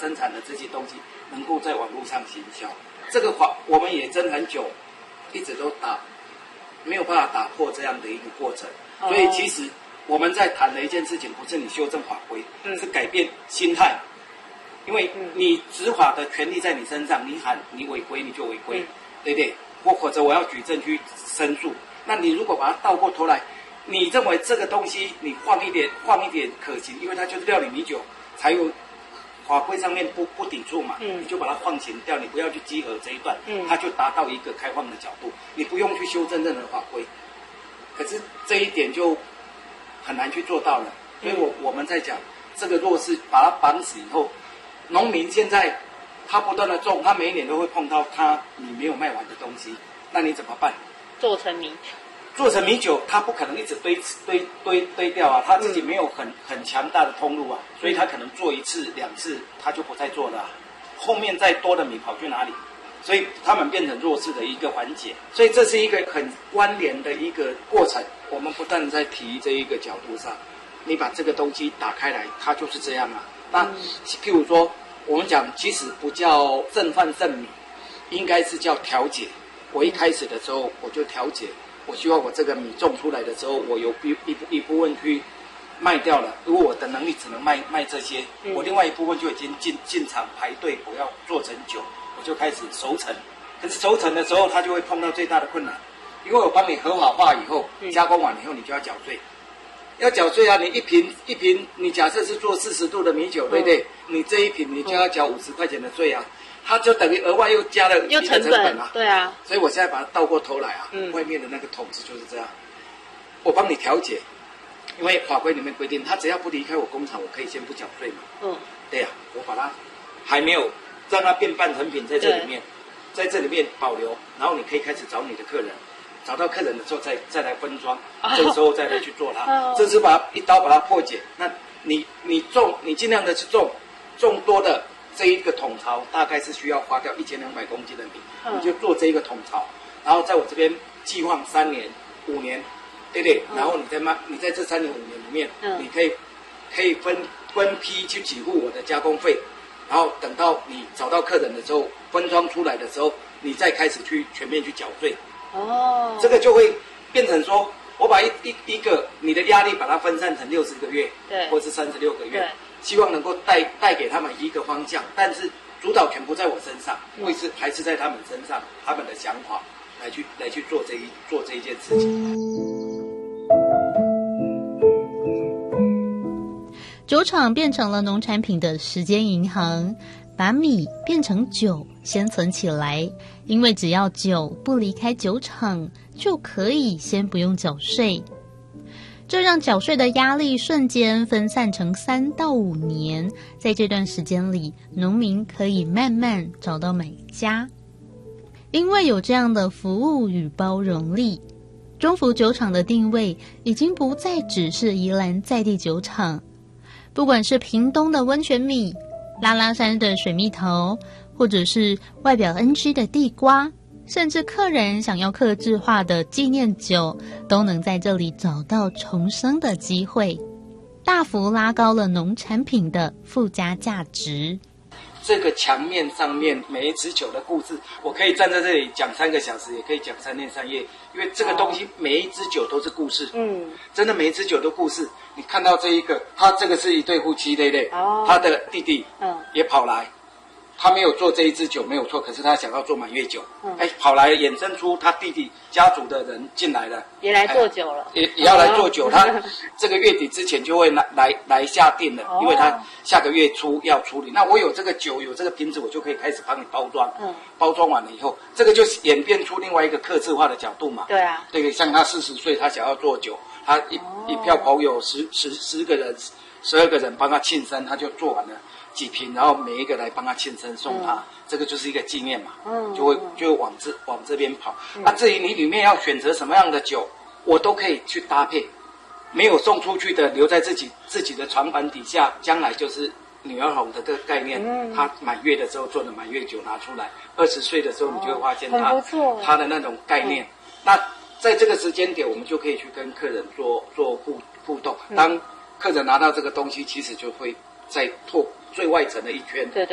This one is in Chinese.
生产的这些东西能够在网络上行销。这个我们也争很久，一直都没有办法打破这样的一个过程。所以其实我们在谈的一件事情，不是你修正法规，是改变心态。因为你执法的权利在你身上，你喊你违规你就违规，对不对？或者我要举证去申诉。那你如果把它倒过头来，你认为这个东西你放一点可行，因为它就是料理米酒，才有法规上面不抵触嘛，你就把它放行掉，你不要去稽核这一段，它就达到一个开放的角度，你不用去修正任何法规。可是这一点就很难去做到了，所以我们在讲这个若是把它绑死以后，农民现在他不断的种，他每一年都会碰到你没有卖完的东西，那你怎么办？ 做成米酒， 他不可能一直堆掉啊，他自己没有很强大的通路啊，所以他可能做1次2次他就不再做了后面再多的米跑去哪里？所以他们变成弱势的一个环节，所以这是一个很关联的一个过程。我们不断在提这一个角度上，你把这个东西打开来，它就是这样啊。那譬如说，我们讲其实不叫剩饭剩米，应该是叫调节。我一开始的时候我就调节，我希望我这个米种出来的时候，我有一部分去卖掉了。如果我的能力只能卖这些，我另外一部分就已经进场排队，我要做成酒，我就开始熟成。可是熟成的时候，它就会碰到最大的困难，因为我帮你合法化以后，加工完以后，你就要缴税。要缴税啊！你一瓶，你假设是做40度的米酒，对不对？你这一瓶你就要缴50块钱的税啊，它就等于额外又加了一个成本啊。 对啊。 所以我现在把它倒过头来啊，外面的那个桶子就是这样，我帮你调节，因为法规里面规定，他只要不离开我工厂，我可以先不缴税嘛。对呀，我把它还没有让它变半成品在这里面，在这里面保留，然后你可以开始找你的客人。找到客人的时候再来分装，这个时候再来去做它。这是一刀把它破解。那你尽量的去种多的这一个桶槽，大概是需要花掉1200公斤的米，你就做这一个桶槽，然后在我这边计划3年、5年，对不对？然后你在这3年、5年里面，你可以分批去给付我的加工费，然后等到你找到客人的时候，分装出来的时候，你再开始去全面去缴税。这个就会变成说，我把一个你的压力把它分散成60个月，对，或是36个月，希望能够带给他们一个方向，但是主导权不在我身上，还是在他们身上，他们的想法来去做这一件事情。 酒厂变成了农产品的时间银行，把米变成酒先存起来，因为只要酒不离开酒厂，就可以先不用缴税。这让缴税的压力瞬间分散成3到5年，在这段时间里，农民可以慢慢找到买家。因为有这样的服务与包容力，中福酒厂的定位已经不再只是宜兰在地酒厂，不管是屏东的温泉米、拉拉山的水蜜桃，或者是外表 NG 的地瓜，甚至客人想要客制化的纪念酒，都能在这里找到重生的机会，大幅拉高了农产品的附加价值。 这个墙面上面每一支酒的故事，我可以站在这里讲3个小时，也可以讲3天3夜，因为这个东西每一支酒都是故事。真的每一支酒都故事。你看到这一个，他这个是一对夫妻，对不对？他的弟弟也跑来，他没有做这一支酒没有错，可是他想要做满月酒，跑来衍生出他弟弟家族的人进来了， 也来做酒了， 也要来做酒。他这个月底之前就会来下定了，因为他下个月初要处理。那我有这个酒，有这个瓶子，我就可以开始帮你包装。包装完了以后，这个就演变出另外一个客制化的角度嘛。 对啊， 对，像他40岁，他想要做酒，他一票朋友10个人、12个人帮他庆生，他就做完了几瓶，然后每一个来帮他庆生送他，这个就是一个纪念嘛，就会往这边跑。至于你里面要选择什么样的酒，我都可以去搭配，没有送出去的留在自己的床板底下，将来就是女儿红的这个概念。他满月的时候做的满月酒拿出来，20岁的时候你就会发现他的那种概念。那在这个时间点，我们就可以去跟客人做互动。当客人拿到这个东西，其实就会再拓最外层的一圈，